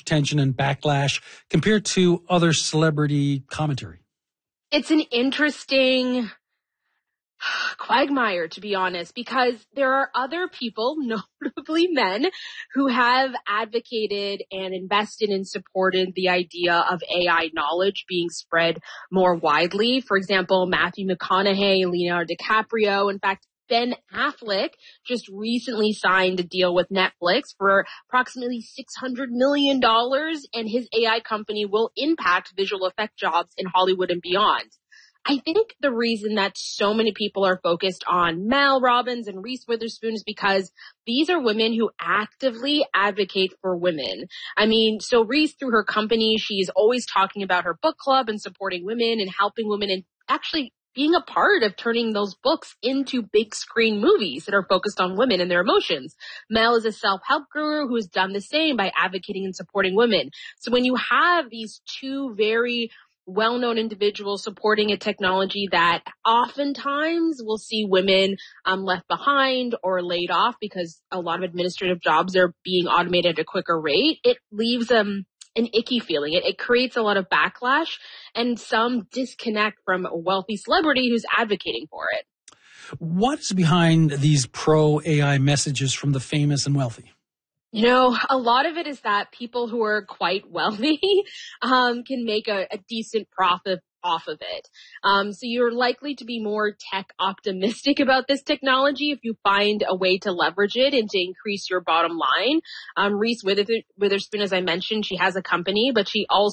attention and backlash compared to other celebrity commentary? It's an interesting quagmire, to be honest, because there are other people, notably men, who have advocated and invested and supported the idea of AI knowledge being spread more widely. For example, Matthew McConaughey, Leonardo DiCaprio. In fact, Ben Affleck just recently signed a deal with Netflix for approximately $600 million, and his AI company will impact visual effect jobs in Hollywood and beyond. I think the reason that so many people are focused on Mel Robbins and Reese Witherspoon is because these are women who actively advocate for women. I mean, so Reese, through her company, she's always talking about her book club and supporting women and helping women and actually being a part of turning those books into big screen movies that are focused on women and their emotions. Mel is a self-help guru who has done the same by advocating and supporting women. So when you have these two very well-known individuals supporting a technology that oftentimes will see women left behind or laid off because a lot of administrative jobs are being automated at a quicker rate, it leaves an icky feeling. It creates a lot of backlash and some disconnect from a wealthy celebrity who's advocating for it. What's behind these pro-AI messages from the famous and wealthy? You know, a lot of it is that people who are quite wealthy can make a decent profit off of it. So you're likely to be more tech optimistic about this technology if you find a way to leverage it and to increase your bottom line. Reese Witherspoon, as I mentioned, she has a company, but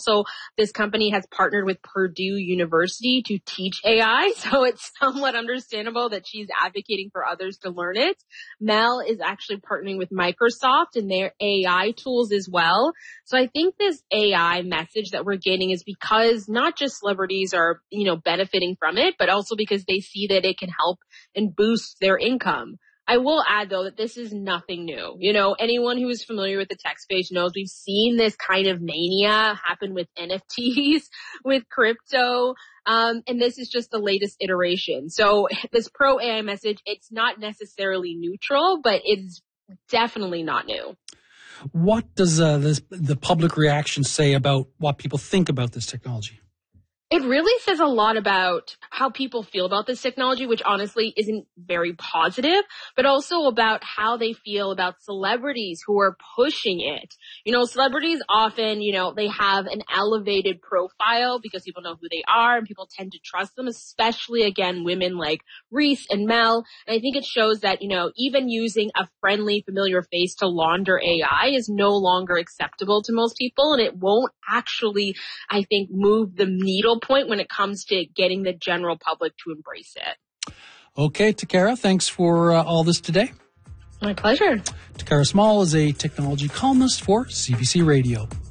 this company has partnered with Purdue University to teach AI. So it's somewhat understandable that she's advocating for others to learn it. Mel is actually partnering with Microsoft and their AI tools as well. So I think this AI message that we're getting is because not just celebrities are, benefiting from it, but also because they see that it can help and boost their income. I will add, though, that this is nothing new. Anyone who is familiar with the tech space knows we've seen this kind of mania happen with NFTs, with crypto, and this is just the latest iteration. So this pro-AI message, it's not necessarily neutral, but it's definitely not new. What does the public reaction say about what people think about this technology? It really says a lot about how people feel about this technology, which honestly isn't very positive, but also about how they feel about celebrities who are pushing it. Celebrities often, they have an elevated profile because people know who they are and people tend to trust them, especially, again, women like Reese and Mel. And I think it shows that, even using a friendly, familiar face to launder AI is no longer acceptable to most people. And it won't actually, I think, move the needle point when it comes to getting the general public to embrace it. Okay, Takara, thanks for all this today. My pleasure. Takara Small is a technology columnist for CBC Radio.